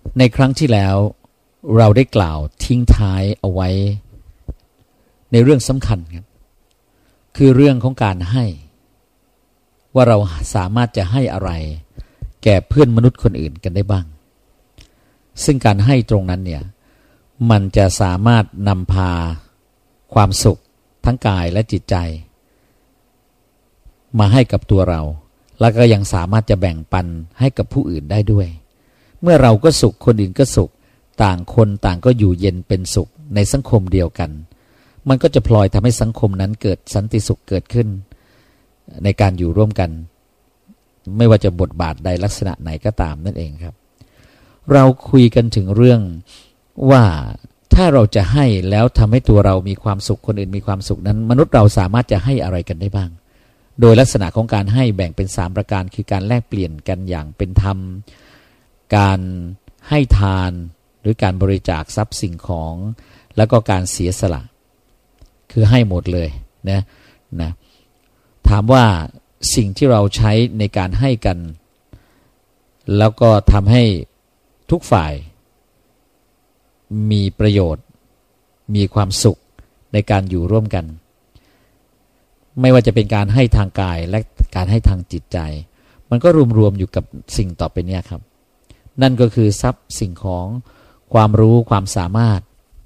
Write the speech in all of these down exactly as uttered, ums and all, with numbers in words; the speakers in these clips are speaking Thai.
ในครั้งที่แล้วเราได้กล่าวทิ้งท้ายเอาไว้ในเรื่องสำคัญครับคือเรื่องของการให้ว่าเราสามารถจะให้อะไรแก่เพื่อนมนุษย์คนอื่นกันได้บ้างซึ่งการให้ตรงนั้นเนี่ยมันจะสามารถนำพาความสุขทั้งกายและจิตใจมาให้กับตัวเราแล้วก็ยังสามารถจะแบ่งปันให้กับผู้อื่นได้ด้วยเมื่อเราก็สุขคนอื่นก็สุขต่างคนต่างก็อยู่เย็นเป็นสุขในสังคมเดียวกันมันก็จะพลอยทำให้สังคมนั้นเกิดสันติสุขเกิดขึ้นในการอยู่ร่วมกันไม่ว่าจะบทบาทใดลักษณะไหนก็ตามนั่นเองครับเราคุยกันถึงเรื่องว่าถ้าเราจะให้แล้วทำให้ตัวเรามีความสุขคนอื่นมีความสุขนั้นมนุษย์เราสามารถจะให้อะไรกันได้บ้างโดยลักษณะของการให้แบ่งเป็นสามประการคือการแลกเปลี่ยนกันอย่างเป็นธรรมการให้ทานหรือการบริจาคทรัพย์สิ่งของแล้วก็การเสียสละคือให้หมดเลยนะนะถามว่าสิ่งที่เราใช้ในการให้กันแล้วก็ทำให้ทุกฝ่ายมีประโยชน์มีความสุขในการอยู่ร่วมกันไม่ว่าจะเป็นการให้ทางกายและการให้ทางจิตใจมันก็รวมๆอยู่กับสิ่งต่อไปนี้ครับนั่นก็คือทรัพย์สิ่งของความรู้ความสามารถ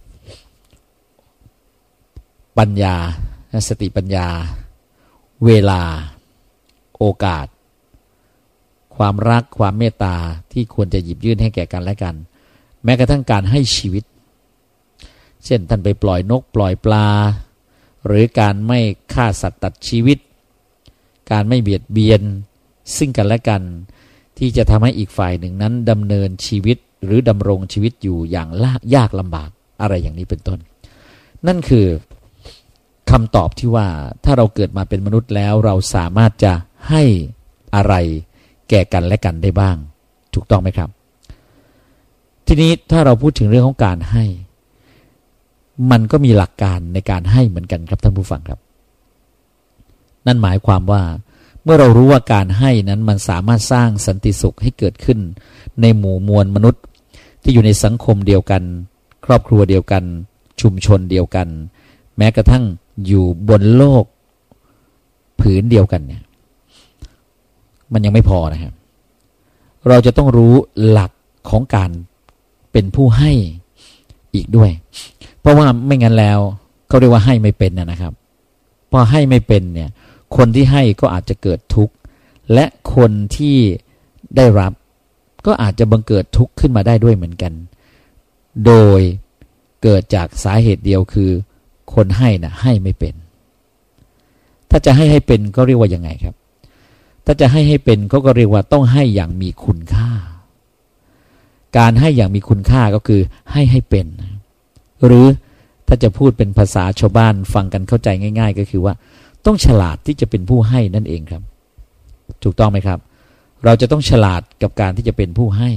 ปัญญาสติปัญญาเวลาโอกาสความรักความเมตตาที่ควรจะหยิบยื่นให้แก่กันและกันแม้กระทั่งการให้ชีวิตเช่นท่านไปปล่อยนกปล่อยปลาหรือการไม่ฆ่าสัตว์ตัดชีวิตการไม่เบียดเบียนซึ่งกันและกันที่จะทำให้อีกฝ่ายหนึ่งนั้นดำเนินชีวิตหรือดำรงชีวิตอยู่อย่างยากลำบากอะไรอย่างนี้เป็นต้นนั่นคือคำตอบที่ว่าถ้าเราเกิดมาเป็นมนุษย์แล้วเราสามารถจะให้อะไรแก่กันและกันได้บ้างถูกต้องไหมครับทีนี้ถ้าเราพูดถึงเรื่องของการให้มันก็มีหลักการในการให้เหมือนกันครับท่านผู้ฟังครับนั่นหมายความว่าเมื่อเรารู้ว่าการให้นั้นมันสามารถสร้างสันติสุขให้เกิดขึ้นในหมู่มวลมนุษย์ที่อยู่ในสังคมเดียวกันครอบครัวเดียวกันชุมชนเดียวกันแม้กระทั่งอยู่บนโลกผืนเดียวกันเนี่ยมันยังไม่พอนะครับเราจะต้องรู้หลักของการเป็นผู้ให้อีกด้วยเพราะว่าไม่งั้นแล้วเขาเรียกว่าให้ไม่เป็นนะครับพอให้ไม่เป็นเนี่ยคนที่ให้ก็อาจจะเกิดทุกข์และคนที่ได้รับก็อาจจะบังเกิดทุกข์ขึ้นมาได้ด้วยเหมือนกันโดยเกิดจากสาเหตุเดียวคือคนให้นะให้ไม่เป็นถ้าจะให้ให้เป็นก็เรียกว่ายังไงครับถ้าจะให้ให้เป็นเขาก็เรียกว่าต้องให้อย่างมีคุณค่าการให้อย่างมีคุณค่าก็คือให้ให้เป็นหรือถ้าจะพูดเป็นภาษาชาวบ้านฟังกันเข้าใจง่ายๆก็คือว่าต้องฉลาดที่จะเป็นผู้ให้นั่นเองครับถูกต้องไหมครับเราจะต้องฉลาดกับการที่จะเป็นผู้ให้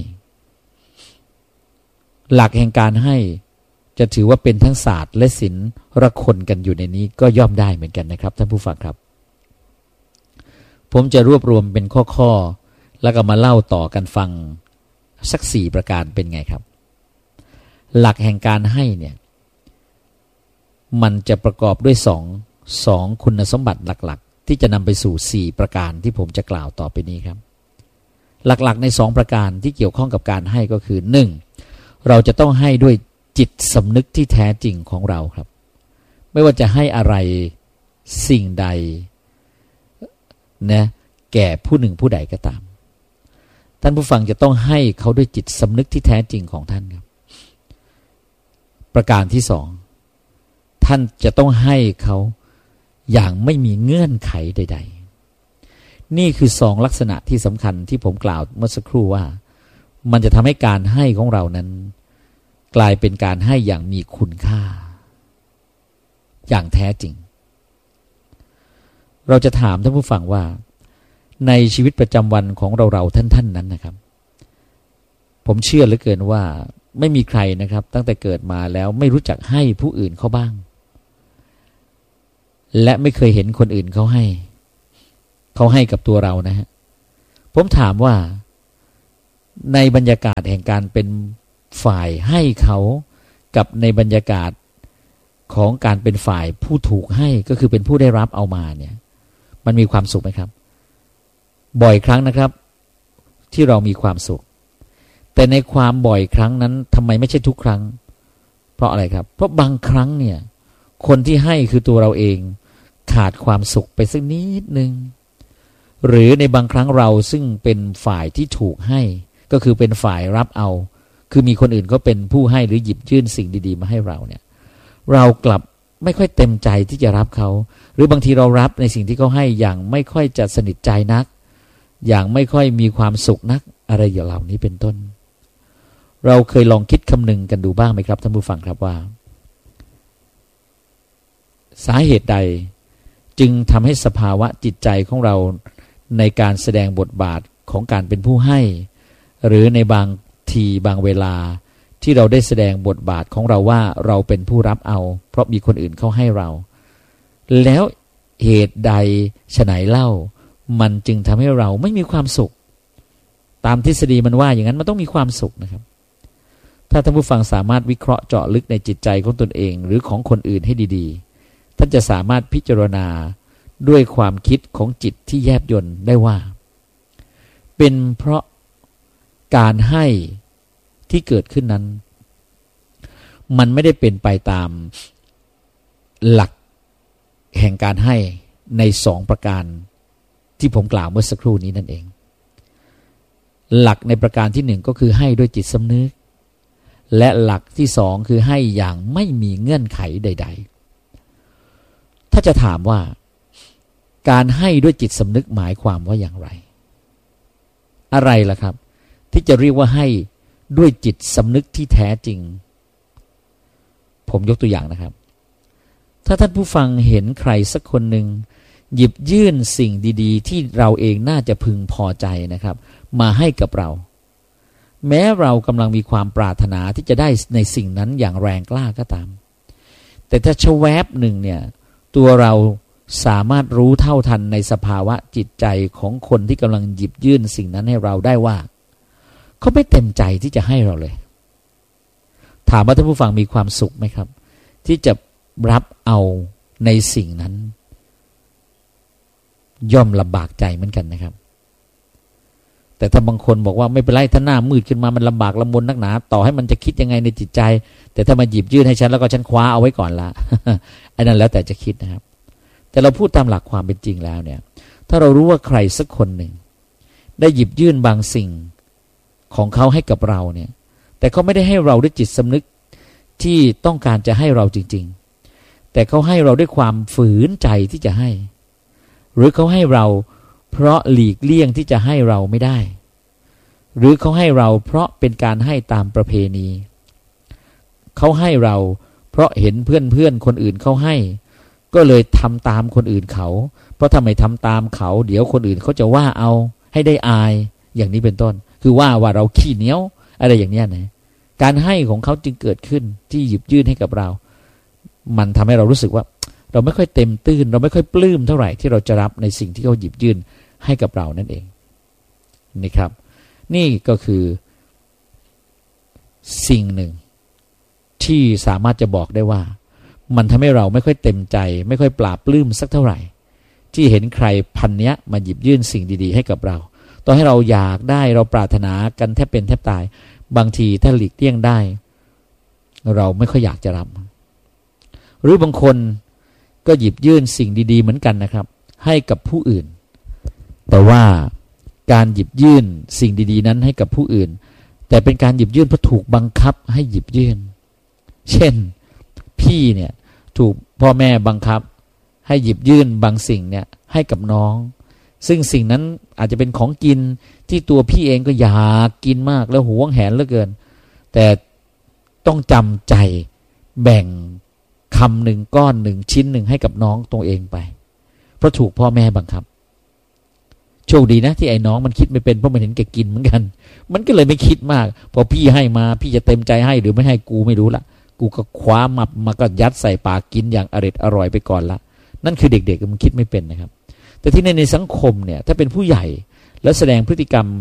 หลักแห่งการให้จะถือว่าเป็นทั้งศาสตร์และศิลป์ระคนกันอยู่ในนี้ก็ย่อมได้เหมือนกันนะครับท่านผู้ฟังครับผมจะรวบรวมเป็นข้อๆแล้วก็มาเล่าต่อกันฟังสักสี่ประการเป็นไงครับหลักแห่งการให้เนี่ยมันจะประกอบด้วยสองสองคุณสมบัติหลักๆที่จะนำไปสู่สี่ประการที่ผมจะกล่าวต่อไปนี้ครับหลักๆในสองประการที่เกี่ยวข้องกับการให้ก็คือหนึ่งเราจะต้องให้ด้วยจิตสำนึกที่แท้จริงของเราครับไม่ว่าจะให้อะไรสิ่งใดนะแก่ผู้หนึ่งผู้ใดก็ตามท่านผู้ฟังจะต้องให้เขาด้วยจิตสำนึกที่แท้จริงของท่านครับประการที่สองท่านจะต้องให้เขาอย่างไม่มีเงื่อนไขใดๆนี่คือสองลักษณะที่สำคัญที่ผมกล่าวเมื่อสักครู่ว่ามันจะทำให้การให้ของเรานั้นกลายเป็นการให้อย่างมีคุณค่าอย่างแท้จริงเราจะถามท่านผู้ฟังว่าในชีวิตประจำวันของเราๆท่านๆนั้นนะครับผมเชื่อเหลือเกินว่าไม่มีใครนะครับตั้งแต่เกิดมาแล้วไม่รู้จักให้ผู้อื่นเขาบ้างและไม่เคยเห็นคนอื่นเขาให้เขาให้กับตัวเรานะฮะผมถามว่าในบรรยากาศแห่งการเป็นฝ่ายให้เขากับในบรรยากาศของการเป็นฝ่ายผู้ถูกให้ก็คือเป็นผู้ได้รับเอามาเนี่ยมันมีความสุขไหมครับบ่อยครั้งนะครับที่เรามีความสุขแต่ในความบ่อยครั้งนั้นทำไมไม่ใช่ทุกครั้งเพราะอะไรครับเพราะบางครั้งเนี่ยคนที่ให้คือตัวเราเองขาดความสุขไปสักนิดนึงหรือในบางครั้งเราซึ่งเป็นฝ่ายที่ถูกให้ก็คือเป็นฝ่ายรับเอาคือมีคนอื่นก็เป็นผู้ให้หรือหยิบยื่นสิ่งดีๆมาให้เราเนี่ยเรากลับไม่ค่อยเต็มใจที่จะรับเขาหรือบางทีเรารับในสิ่งที่เขาให้อย่างไม่ค่อยจะสนิทใจนักอย่างไม่ค่อยมีความสุขนักอะไรอย่างเหล่านี้เป็นต้นเราเคยลองคิดคำนึงกันดูบ้างไหมครับท่านผู้ฟังครับว่าสาเหตุใดจึงทำให้สภาวะจิตใจของเราในการแสดงบทบาทของการเป็นผู้ให้หรือในบางทีบางเวลาที่เราได้แสดงบทบาทของเราว่าเราเป็นผู้รับเอาเพราะมีคนอื่นเขาให้เราแล้วเหตุใดไฉนเล่ามันจึงทำให้เราไม่มีความสุขตามทฤษฎีมันว่าอย่างนั้นมันต้องมีความสุขนะครับถ้าท่านผู้ฟังสามารถวิเคราะห์เจาะลึกในจิตใจของตนเองหรือของคนอื่นให้ดีๆท่านจะสามารถพิจารณาด้วยความคิดของจิตที่แยบยลได้ว่าเป็นเพราะการให้ที่เกิดขึ้นนั้นมันไม่ได้เป็นไปตามหลักแห่งการให้ในสองประการที่ผมกล่าวเมื่อสักครู่นี้นั่นเองหลักในประการที่หนึ่งก็คือให้ด้วยจิตสำนึกและหลักที่สองคือให้อย่างไม่มีเงื่อนไขใดๆถ้าจะถามว่าการให้ด้วยจิตสำนึกหมายความว่าอย่างไรอะไรล่ะครับที่จะเรียกว่าให้ด้วยจิตสำนึกที่แท้จริงผมยกตัวอย่างนะครับถ้าท่านผู้ฟังเห็นใครสักคนหนึ่งหยิบยื่นสิ่งดีๆที่เราเองน่าจะพึงพอใจนะครับมาให้กับเราแม้เรากำลังมีความปรารถนาที่จะได้ในสิ่งนั้นอย่างแรงกล้าก็ตามแต่ถ้าชะแวบหนึ่งเนี่ยตัวเราสามารถรู้เท่าทันในสภาวะจิตใจของคนที่กำลังหยิบยื่นสิ่งนั้นให้เราได้ว่าเขาไม่เต็มใจที่จะให้เราเลยถามว่าท่านผู้ฟังมีความสุขไหมครับที่จะรับเอาในสิ่งนั้นย่อมลำบากใจเหมือนกันนะครับแต่ถ้าบางคนบอกว่าไม่เป็นไรถ้าหน้ามืดขึ้นมามันลำบากลำบนนักหนาต่อให้มันจะคิดยังไงในจิตใจแต่ถ้ามาหยิบยื่นให้ฉันแล้วก็ฉันคว้าเอาไว้ก่อนละ อันนั้นแล้วแต่จะคิดนะครับแต่เราพูดตามหลักความเป็นจริงแล้วเนี่ยถ้าเรารู้ว่าใครสักคนหนึ่งได้หยิบยื่นบางสิ่งของเขาให้กับเราเนี่ยแต่เขาไม่ได้ให้เราด้วยจิตสำนึกที่ต้องการจะให้เราจริงๆแต่เขาให้เราด้วยความฝืนใจที่จะให้หรือเขาให้เราเพราะหลีกเลี่ยงที่จะให้เราไม่ได้หรือเขาให้เราเพราะเป็นการให้ตามประเพณีเขาให้เราเพราะเห็นเพื่อนๆคนอื่นเขาให้ก็เลยทำตามคนอื่นเขาเพราะทำไมทำตามเขาเดี๋ยวคนอื่นเขาจะว่าเอาให้ได้อายอย่างนี้เป็นต้นคือว่าว่าเราขี้เหนียวอะไรอย่างนี้นะการให้ของเขาจึงเกิดขึ้นที่หยิบยื่นให้กับเรามันทำให้เรารู้สึกว่าเราไม่ค่อยเต็มตื้นเราไม่ค่อยปลื้มเท่าไหร่ที่เราจะรับในสิ่งที่เขาหยิบยื่นให้กับเรานั่นเองนี่ครับนี่ก็คือสิ่งหนึ่งที่สามารถจะบอกได้ว่ามันทำให้เราไม่ค่อยเต็มใจไม่ค่อยปลาบปลื้มสักเท่าไหร่ที่เห็นใครพันเนี้ยมาหยิบยื่นสิ่งดีๆให้กับเราต่อให้เราอยากได้เราปรารถนากันแทบเป็นแทบตายบางทีถ้าหลีกเลี่ยงได้เราไม่ค่อยอยากจะรับหรือบางคนก็หยิบยื่นสิ่งดีๆเหมือนกันนะครับให้กับผู้อื่นแต่ว่าการหยิบยื่นสิ่งดีๆนั้นให้กับผู้อื่นแต่เป็นการหยิบยื่นเพราะถูกบังคับให้หยิบยื่นเช่นพี่เนี่ยถูกพ่อแม่บังคับให้หยิบยื่นบางสิ่งเนี่ยให้กับน้องซึ่งสิ่งนั้นอาจจะเป็นของกินที่ตัวพี่เองก็อยากกินมากแล้วหวงแหนเหลือเกินแต่ต้องจำใจแบ่งคำหนึ่งก้อนหนึ่งชิ้นหนึ่งให้กับน้องตัวเองไปเพราะถูกพ่อแม่บังคับโชคดีนะที่ไอ้น้องมันคิดไม่เป็นเพราะมันเห็นแกกินเหมือนกันมันก็เลยไม่คิดมากพอพี่ให้มาพี่จะเต็มใจให้หรือไม่ให้กูไม่รู้ละกูก็คว้ามับมาก็ยัดใส่ปากกินอย่างอร็ดอร่อยไปก่อนละนั่นคือเด็กๆมันคิดไม่เป็นนะครับแต่ที่ในในสังคมเนี่ยถ้าเป็นผู้ใหญ่แล้วแสดงพฤติกรรม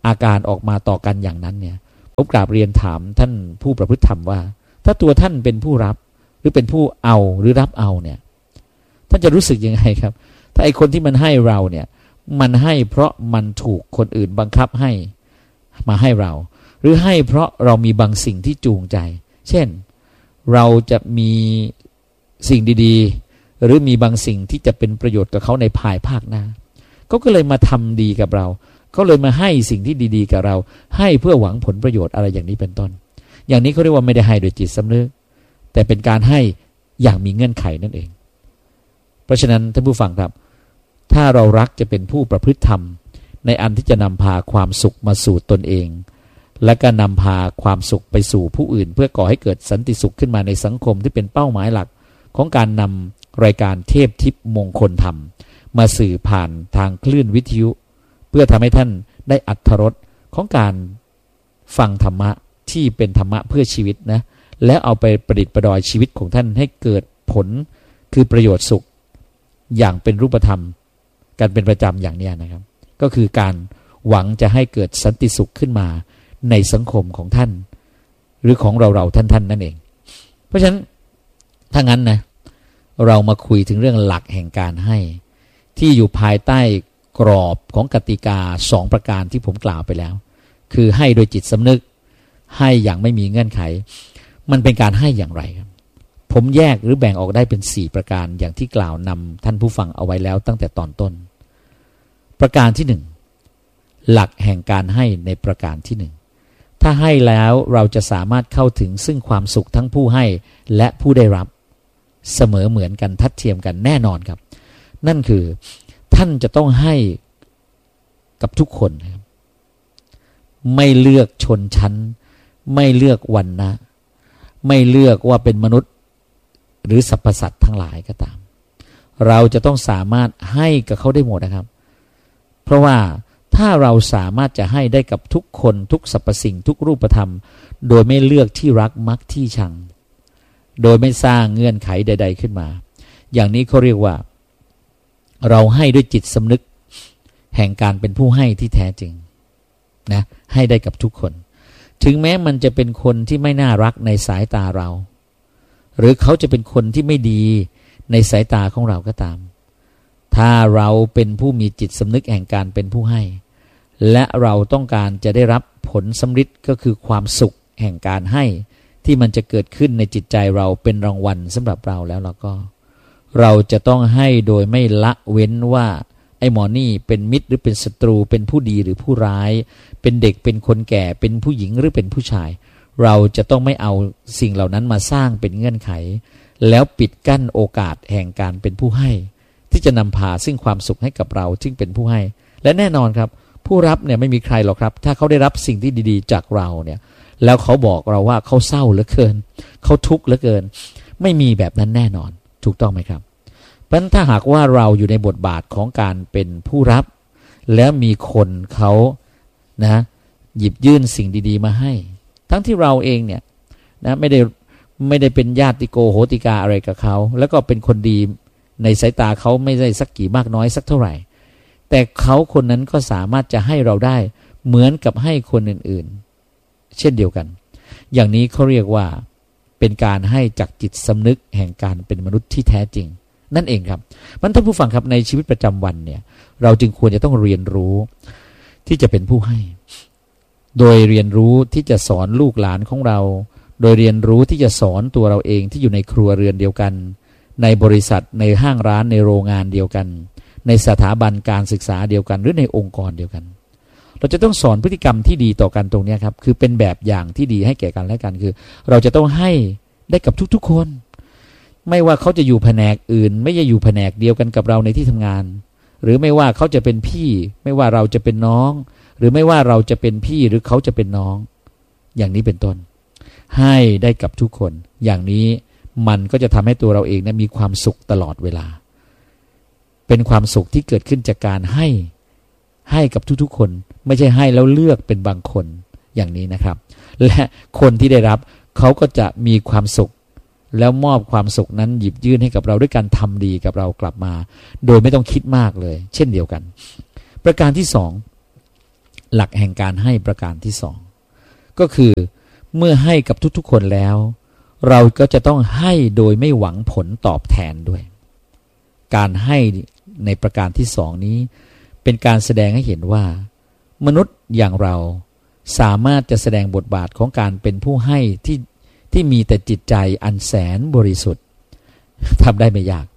อาการออกมาต่อกันอย่างนั้นเนี่ยผมกราบเรียนถามท่านผู้ประพฤติธรรมว่าถ้าตัวท่านเป็นผู้รับหรือเป็นผู้เอาหรือรับเอาเนี่ยท่านจะรู้สึกยังไงครับถ้าไอ้คนที่มันให้เราเนี่ยมันให้เพราะมันถูกคนอื่นบังคับให้มาให้เราหรือให้เพราะเรามีบางสิ่งที่จูงใจเช่นเราจะมีสิ่งดีๆหรือมีบางสิ่งที่จะเป็นประโยชน์กับเขาในภายภาคหน้าเขาก็เลยมาทำดีกับเราเขาเลยมาให้สิ่งที่ดีๆกับเราให้เพื่อหวังผลประโยชน์อะไรอย่างนี้เป็นต้นอย่างนี้เขาเรียกว่าไม่ได้ให้โดยจิตสำนึกแต่เป็นการให้อย่างมีเงื่อนไขนั่นเองเพราะฉะนั้นท่านผู้ฟังครับถ้าเรารักจะเป็นผู้ประพฤติธรรมในอันที่จะนำพาความสุขมาสู่ตนเองและก็นำพาความสุขไปสู่ผู้อื่นเพื่อก่อให้เกิดสันติสุขขึ้นมาในสังคมที่เป็นเป้าหมายหลักของการนำรายการเทพทิพย์มงคลธรรมมาสื่อผ่านทางคลื่นวิทยุเพื่อทำให้ท่านได้อรรถรสของการฟังธรรมะที่เป็นธรรมะเพื่อชีวิตนะแล้วเอาไปประดิษฐ์ประดอยชีวิตของท่านให้เกิดผลคือประโยชน์สุขอย่างเป็นรูปธรรมการเป็นประจำอย่างนี้นะครับก็คือการหวังจะให้เกิดสันติสุขขึ้นมาในสังคมของท่านหรือของเราเราท่านท่านนั่นเองเพราะฉะนั้นถ้างั้นนะเรามาคุยถึงเรื่องหลักแห่งการให้ที่อยู่ภายใต้กรอบของกติกาสองประการที่ผมกล่าวไปแล้วคือให้โดยจิตสำนึกให้อย่างไม่มีเงื่อนไขมันเป็นการให้อย่างไรครับผมแยกหรือแบ่งออกได้เป็นสี่ประการอย่างที่กล่าวนำท่านผู้ฟังเอาไว้แล้วตั้งแต่ตอนต้นประการที่หนึ่งหลักแห่งการให้ในประการที่หนึ่งถ้าให้แล้วเราจะสามารถเข้าถึงซึ่งความสุขทั้งผู้ให้และผู้ได้รับเสมอเหมือนกันทัดเทียมกันแน่นอนครับนั่นคือท่านจะต้องให้กับทุกคนนะครับไม่เลือกชนชั้นไม่เลือกวรรณะไม่เลือกว่าเป็นมนุษย์หรือสรรพสัตว์ทั้งหลายก็ตามเราจะต้องสามารถให้กับเขาได้หมดนะครับเพราะว่าถ้าเราสามารถจะให้ได้กับทุกคนทุกสรรพสิ่งทุกรูปธรรมโดยไม่เลือกที่รักมักที่ชังโดยไม่สร้างเงื่อนไขใดๆขึ้นมาอย่างนี้เขาเรียกว่าเราให้ด้วยจิตสำนึกแห่งการเป็นผู้ให้ที่แท้จริงนะให้ได้กับทุกคนถึงแม้มันจะเป็นคนที่ไม่น่ารักในสายตาเราหรือเขาจะเป็นคนที่ไม่ดีในสายตาของเราก็ตามถ้าเราเป็นผู้มีจิตสำนึกแห่งการเป็นผู้ให้และเราต้องการจะได้รับผลสำฤทธิ์ก็คือความสุขแห่งการให้ที่มันจะเกิดขึ้นในจิตใจเราเป็นรางวัลสำหรับเราแล้วเราก็เราจะต้องให้โดยไม่ละเว้นว่าไอ้หมอนี่เป็นมิตรหรือเป็นศัตรูเป็นผู้ดีหรือผู้ร้ายเป็นเด็กเป็นคนแก่เป็นผู้หญิงหรือเป็นผู้ชายเราจะต้องไม่เอาสิ่งเหล่านั้นมาสร้างเป็นเงื่อนไขแล้วปิดกั้นโอกาสแห่งการเป็นผู้ให้ที่จะนำพาซึ่งความสุขให้กับเราซึ่งเป็นผู้ให้และแน่นอนครับผู้รับเนี่ยไม่มีใครหรอกครับถ้าเขาได้รับสิ่งที่ดีๆจากเราเนี่ยแล้วเขาบอกเราว่าเขาเศร้าเหลือเกินเขาทุกข์เหลือเกินไม่มีแบบนั้นแน่นอนถูกต้องไหมครับเพราะฉะนั้นถ้าหากว่าเราอยู่ในบทบาทของการเป็นผู้รับแล้วมีคนเขานะหยิบยื่นสิ่งดีๆมาให้ทั้งที่เราเองเนี่ยนะไม่ได้ไม่ได้เป็นญาติโกโหติกาอะไรกับเขาแล้วก็เป็นคนดีในสายตาเขาไม่ได้สักกี่มากน้อยสักเท่าไหร่แต่เขาคนนั้นก็สามารถจะให้เราได้เหมือนกับให้คนอื่นๆเช่นเดียวกันอย่างนี้เขาเรียกว่าเป็นการให้จากจิตสำนึกแห่งการเป็นมนุษย์ที่แท้จริงนั่นเองครับมันท่านผู้ฟังครับในชีวิตประจำวันเนี่ยเราจึงควรจะต้องเรียนรู้ที่จะเป็นผู้ให้โดยเรียนรู้ที่จะสอนลูกหลานของเราโดยเรียนรู้ที่จะสอนตัวเราเองที่อยู่ในครัวเรือนเดียวกันในบริษัทในห้างร้านในโรงงานเดียวกันในสถาบันการศึกษาเดียวกันหรือในองค์กรเดียวกันเราจะต้องสอนพฤติกรรมที่ดีต่อกันตรงนี้ครับคือเป็นแบบอย่างที่ดีให้แก่กันและกันคือเราจะต้องให้ได้กับทุกๆคนไม่ว่าเขาจะอยู่แผนกอื่นไม่ใช่อยู่แผนกเดียวกันกับเราในที่ทำงานหรือไม่ว่าเขาจะเป็นพี่ไม่ว่าเราจะเป็นน้องหรือไม่ว่าเราจะเป็นพี่หรือเขาจะเป็นน้องอย่างนี้เป็นต้นให้ได้กับทุกคนอย่างนี้มันก็จะทำให้ตัวเราเองนะมีความสุขตลอดเวลาเป็นความสุขที่เกิดขึ้นจากการให้ให้กับทุกๆคนไม่ใช่ให้แล้วเลือกเป็นบางคนอย่างนี้นะครับและคนที่ได้รับเขาก็จะมีความสุขแล้วมอบความสุขนั้นหยิบยื่นให้กับเราด้วยการทำดีกับเรากลับมาโดยไม่ต้องคิดมากเลยเช่นเดียวกันประการที่สองหลักแห่งการให้ประการที่สองก็คือเมื่อให้กับทุกๆคนแล้วเราก็จะต้องให้โดยไม่หวังผลตอบแทนด้วยการให้ในประการที่สองนี้เป็นการแสดงให้เห็นว่ามนุษย์อย่างเราสามารถจะแสดงบทบาทของการเป็นผู้ให้ที่ที่มีแต่จิตใจอันแสนบริสุทธิ์ทำได้ไม่ยาก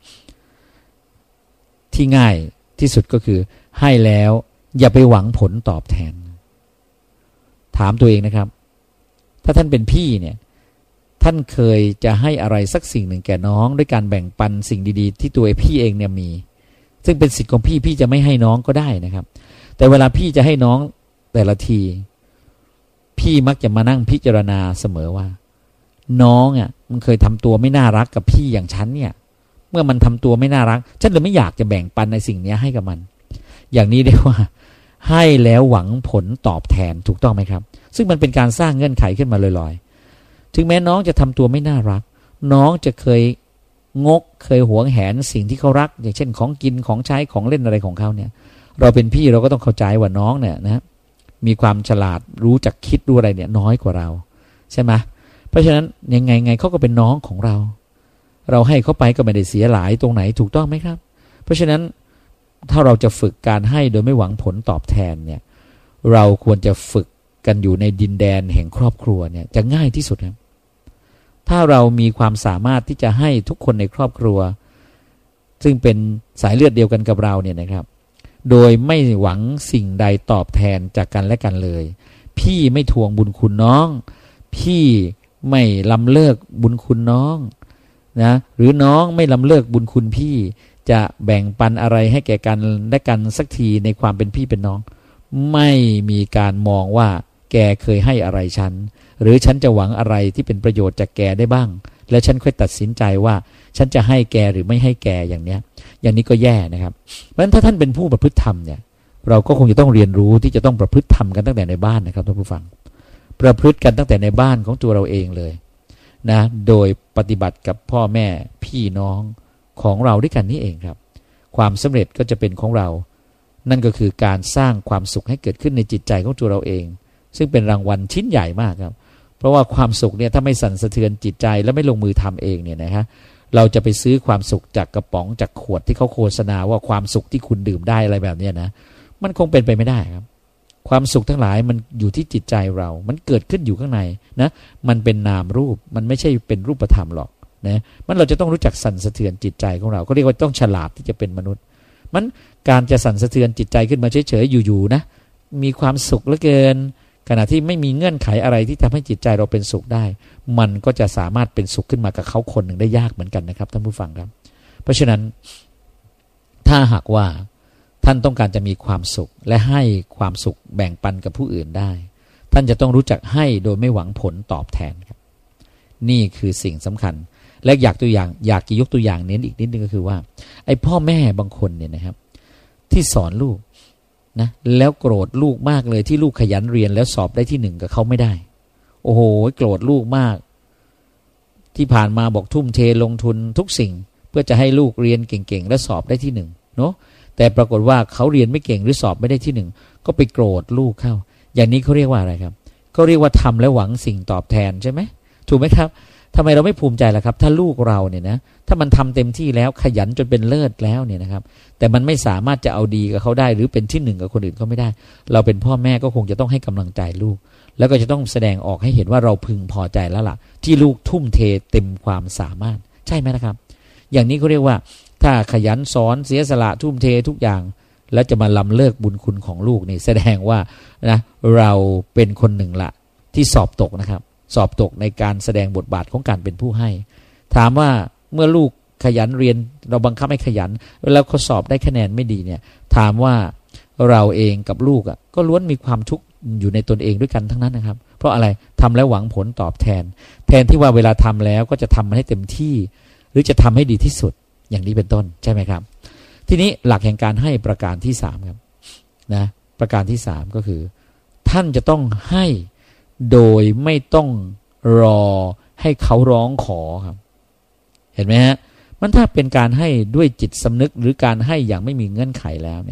ที่ง่ายที่สุดก็คือให้แล้วอย่าไปหวังผลตอบแทนถามตัวเองนะครับถ้าท่านเป็นพี่เนี่ยท่านเคยจะให้อะไรสักสิ่งหนึ่งแก่น้องด้วยการแบ่งปันสิ่งดีๆที่ตัวพี่เองเนี่ยมีซึ่งเป็นสิทธิ์ของพี่พี่จะไม่ให้น้องก็ได้นะครับแต่เวลาพี่จะให้น้องแต่ละทีพี่มักจะมานั่งพิจารณาเสมอว่าน้องอ่ะมันเคยทำตัวไม่น่ารักกับพี่อย่างฉันเนี่ยเมื่อมันทำตัวไม่น่ารักฉันเลยไม่อยากจะแบ่งปันในสิ่งนี้ให้กับมันอย่างนี้เรียกว่าให้แล้วหวังผลตอบแทนถูกต้องไหมครับซึ่งมันเป็นการสร้างเงื่อนไขขึ้นมาลอยๆถึงแม้น้องจะทำตัวไม่น่ารักน้องจะเคยงกเคยหวงแหนสิ่งที่เขารักอย่างเช่นของกินของใช้ของเล่นอะไรของเขาเนี่ยเราเป็นพี่เราก็ต้องเข้าใจว่าน้องเนี่ยนะมีความฉลาดรู้จักคิดรู้อะไรเนี่ยน้อยกว่าเราใช่ไหมเพราะฉะนั้นยังไงไงเขาก็เป็นน้องของเราเราให้เขาไปก็ไม่ได้เสียหลายตรงไหนถูกต้องไหมครับเพราะฉะนั้นถ้าเราจะฝึกการให้โดยไม่หวังผลตอบแทนเนี่ยเราควรจะฝึกกันอยู่ในดินแดนแห่งครอบครัวเนี่ยจะง่ายที่สุดครับถ้าเรามีความสามารถที่จะให้ทุกคนในครอบครัวซึ่งเป็นสายเลือดเดียวกันกับเราเนี่ยนะครับโดยไม่หวังสิ่งใดตอบแทนจากกันและกันเลยพี่ไม่ทวงบุญคุณน้องพี่ไม่ล้ำเลิกบุญคุณน้องนะหรือน้องไม่ล้ำเลิกบุญคุณพี่จะแบ่งปันอะไรให้แก่กันและกันสักทีในความเป็นพี่เป็นน้องไม่มีการมองว่าแกเคยให้อะไรฉันหรือฉันจะหวังอะไรที่เป็นประโยชน์จากแกได้บ้างแล้วฉันค่อยตัดสินใจว่าฉันจะให้แกหรือไม่ให้แกอย่างเนี้ยอย่างนี้ก็แย่นะครับเพราะฉะนั้นถ้าท่านเป็นผู้ประพฤติธรรมเนี่ยเราก็คงจะต้องเรียนรู้ที่จะต้องประพฤติธรรมกันตั้งแต่ในบ้านนะครับท่านผู้ฟังประพฤติกันตั้งแต่ในบ้านของตัวเราเองเลยนะโดยปฏิบัติกับพ่อแม่พี่น้องของเราด้วยกันนี่เองครับความสำเร็จก็จะเป็นของเรานั่นก็คือการสร้างความสุขให้เกิดขึ้นในจิตใจของตัวเราเองซึ่งเป็นรางวัลชิ้นใหญ่มากครับเพราะว่าความสุขเนี่ยถ้าไม่สั่นสะเทือนจิตใจและไม่ลงมือทำเองเนี่ยนะฮะเราจะไปซื้อความสุขจากกระป๋องจากขวดที่เขาโฆษณาว่าความสุขที่คุณดื่มได้อะไรแบบนี้นะมันคงเป็นไปไม่ได้ครับความสุขทั้งหลายมันอยู่ที่จิตใจเรามันเกิดขึ้นอยู่ข้างในนะมันเป็นนามรูปมันไม่ใช่เป็นรูปธรรมหรอกนะมันเราจะต้องรู้จักสั่นสะเทือนจิตใจของเราก็เรียกว่าต้องฉลาดที่จะเป็นมนุษย์มันการจะสั่นสะเทือนจิตใจขึ้นมาเฉยๆอยู่ๆนะมีความสุขเหลือเกินขณะที่ไม่มีเงื่อนไขอะไรที่ทำให้จิตใจเราเป็นสุขได้มันก็จะสามารถเป็นสุขขึ้นมากับเขาคนหนึ่งได้ยากเหมือนกันนะครับท่านผู้ฟังครับเพราะฉะนั้นถ้าหากว่าท่านต้องการจะมีความสุขและให้ความสุขแบ่งปันกับผู้อื่นได้ท่านจะต้องรู้จักให้โดยไม่หวังผลตอบแทนครับนี่คือสิ่งสำคัญและอยากตัวอย่างอยากจะยกตัวอย่างเน้นอีกนิดนึงก็คือว่าไอ้พ่อแม่บางคนเนี่ยนะครับที่สอนลูกนะแล้วโกรธลูกมากเลยที่ลูกขยันเรียนแล้วสอบได้ที่หนึ่งกับเขาไม่ได้โอ้โหโกรธลูกมากที่ผ่านมาบอกทุ่มเทลงทุนทุกสิ่งเพื่อจะให้ลูกเรียนเก่งๆและสอบได้ที่หนึ่งเนาะแต่ปรากฏว่าเขาเรียนไม่เก่งหรือสอบไม่ได้ที่หนึ่งก็ไปโกรธลูกเข้าอย่างนี้เขาเรียกว่าอะไรครับเขาเรียกว่าทำแล้วหวังสิ่งตอบแทนใช่ไหมถูกไหมครับทำไมเราไม่ภูมิใจล่ะครับถ้าลูกเราเนี่ยนะถ้ามันทำเต็มที่แล้วขยันจนเป็นเลิศแล้วเนี่ยนะครับแต่มันไม่สามารถจะเอาดีกับเขาได้หรือเป็นที่หนึ่งกับคนอื่นเขาไม่ได้เราเป็นพ่อแม่ก็คงจะต้องให้กำลังใจลูกแล้วก็จะต้องแสดงออกให้เห็นว่าเราพึงพอใจแล้วล่ะที่ลูกทุ่มเทเต็มความสามารถใช่ไหมนะครับอย่างนี้เขาเรียกว่าถ้าขยันสอนเสียสละทุ่มเททุกอย่างแล้วจะมาล้ำเลิกบุญคุณของลูกนี่แสดงว่านะเราเป็นคนหนึ่งละที่สอบตกนะครับสอบตกในการแสดงบทบาทของการเป็นผู้ให้ถามว่าเมื่อลูกขยันเรียนเราบังคับให้ขยันแล้วเขาสอบได้คะแนนไม่ดีเนี่ยถามว่าเราเองกับลูกอ่ะก็ล้วนมีความทุกข์อยู่ในตนเองด้วยกันทั้งนั้นนะครับเพราะอะไรทำแล้วหวังผลตอบแทนแทนที่ว่าเวลาทำแล้วก็จะทำมันให้เต็มที่หรือจะทำให้ดีที่สุดอย่างนี้เป็นต้นใช่ไหมครับทีนี้หลักแห่งการให้ประการที่สามครับนะประการที่สามก็คือท่านจะต้องให้โดยไม่ต้องรอให้เขาร้องขอครับเห็นไหมฮะมันถ้าเป็นการให้ด้วยจิตสำนึกหรือการให้อย่างไม่มีเงื่อนไขแล้วเนี่ย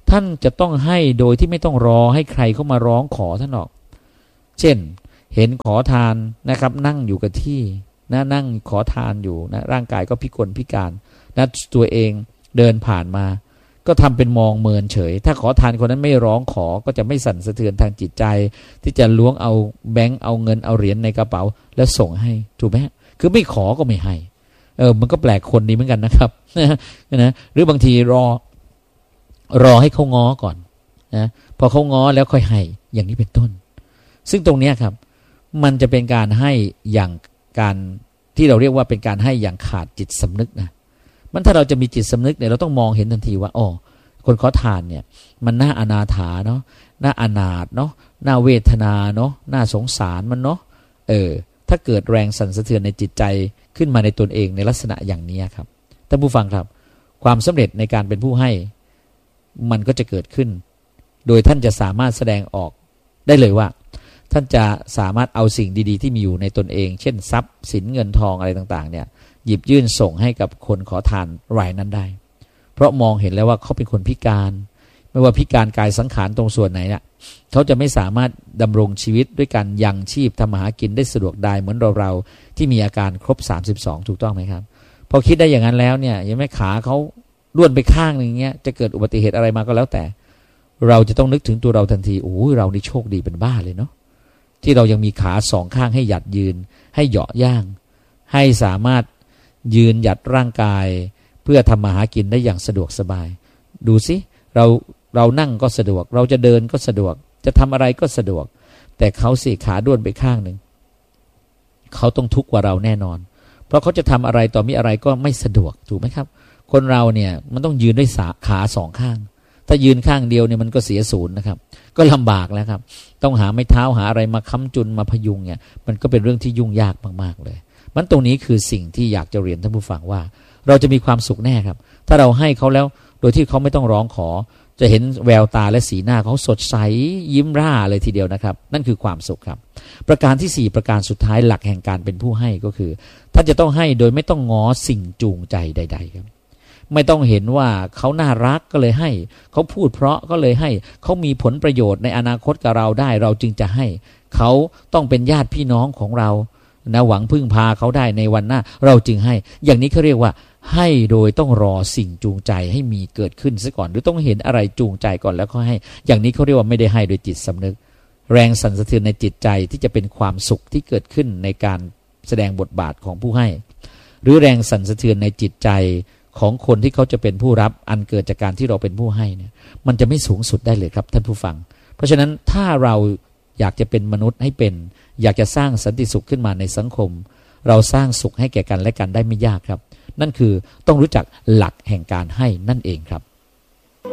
ท่านจะต้องให้โดยที่ไม่ต้องรอให้ใครเข้ามาร้องขอท่านหรอกเช่นเห็นขอทานนะครับนั่งอยู่กับที่นะนั่งขอทานอยู่นะร่างกายก็พิกลพิการนะตัวเองเดินผ่านมาก็ทำเป็นมองเมินเฉยถ้าขอทานคนนั้นไม่ร้องขอก็จะไม่สั่นสะเทือนทางจิตใจที่จะล้วงเอาแบงค์เอาเงินเอาเหรียญในกระเป๋าแล้วส่งให้ถูกไหมคือไม่ขอก็ไม่ให้เออมันก็แปลกคนดีเหมือนกันนะครับนะหรือบางทีรอรอให้เขาง้อก่อนนะพอเขาง้อแล้วค่อยให้อย่างนี้เป็นต้นซึ่งตรงนี้ครับมันจะเป็นการให้อย่างการที่เราเรียกว่าเป็นการให้อย่างขาดจิตสำนึกนะมันถ้าเราจะมีจิตสำนึกเนี่ยเราต้องมองเห็นทันทีว่าอ๋อคนขอทานเนี่ยมันน่าอนาถาเนาะน่าอนาถเนาะน่าเวทนาเนาะน่าสงสารมันเนาะเออถ้าเกิดแรงสั่นสะเทือนในจิตใจขึ้นมาในตนเองในลักษณะอย่างนี้ครับท่านผู้ฟังครับความสำเร็จในการเป็นผู้ให้มันก็จะเกิดขึ้นโดยท่านจะสามารถแสดงออกได้เลยว่าท่านจะสามารถเอาสิ่งดีๆที่มีอยู่ในตนเองเช่นทรัพย์สินเงินทองอะไรต่างๆเนี่ยหยิบยื่นส่งให้กับคนขอทานรายนั้นได้เพราะมองเห็นแล้วว่าเขาเป็นคนพิการไม่ว่าพิการกายสังขารตรงส่วนไหนเนี่ยเขาจะไม่สามารถดำรงชีวิตด้วยการยังชีพทำมาหากินได้สะดวกได้เหมือนเราๆที่มีอาการครบสามสิบสองถูกต้องไหมครับพอคิดได้อย่างนั้นแล้วเนี่ยยังไม่ขาเขาล้วนไปข้างนึงเงี้ยจะเกิดอุบัติเหตุอะไรมาก็แล้วแต่เราจะต้องนึกถึงตัวเราทันทีโอ้ยเรานี่โชคดีเป็นบ้าเลยเนาะที่เรายังมีขาสองข้างให้หยัดยืนให้เหยาะย่างให้สามารถยืนหยัดร่างกายเพื่อทำมาหากินได้อย่างสะดวกสบายดูสิเราเรานั่งก็สะดวกเราจะเดินก็สะดวกจะทำอะไรก็สะดวกแต่เขาสิขาด้วนไปข้างหนึ่งเขาต้องทุกข์กว่าเราแน่นอนเพราะเขาจะทำอะไรต่อมีอะไรก็ไม่สะดวกถูกไหมครับคนเราเนี่ยมันต้องยืนด้วยขาสองข้างถ้ายืนข้างเดียวเนี่ยมันก็เสียศูนย์นะครับก็ลำบากแล้วครับต้องหาไม้เท้าหาอะไรมาค้ำจุนมาพยุงเนี่ยมันก็เป็นเรื่องที่ยุ่งยากมากๆเลยมันตรงนี้คือสิ่งที่อยากจะเรียนท่านผู้ฟังว่าเราจะมีความสุขแน่ครับถ้าเราให้เขาแล้วโดยที่เขาไม่ต้องร้องขอจะเห็นแววตาและสีหน้าเขาสดใสยิ้มร่าเลยทีเดียวนะครับนั่นคือความสุขครับประการที่สี่ประการสุดท้ายหลักแห่งการเป็นผู้ให้ก็คือท่านจะต้องให้โดยไม่ต้องง้อสิ่งจูงใจใดๆครับไม่ต้องเห็นว่าเขาน่ารักก็เลยให้เขาพูดเพราะก็เลยให้เขามีผลประโยชน์ในอนาคตกับเราได้เราจึงจะให้เขาต้องเป็นญาติพี่น้องของเรานะหวังพึ่งพาเขาได้ในวันหน้าเราจึงให้อย่างนี้เขาเรียกว่าให้โดยต้องรอสิ่งจูงใจให้มีเกิดขึ้นซะก่อนหรือต้องเห็นอะไรจูงใจก่อนแล้วก็ให้อย่างนี้เขาเรียกว่าไม่ได้ให้โดยจิตสำนึกแรงสั่นสะเทือนในจิตใจที่จะเป็นความสุขที่เกิดขึ้นในการแสดงบทบาทของผู้ให้หรือแรงสั่นสะเทือนในจิตใจของคนที่เขาจะเป็นผู้รับอันเกิดจากการที่เราเป็นผู้ให้เนี่ยมันจะไม่สูงสุดได้เลยครับท่านผู้ฟังเพราะฉะนั้นถ้าเราอยากจะเป็นมนุษย์ให้เป็นอยากจะสร้างสันติสุขขึ้นมาในสังคมเราสร้างสุขให้แก่กันและกันได้ไม่ยากครับนั่นคือต้องรู้จักหลักแห่งการให้นั่นเองครับ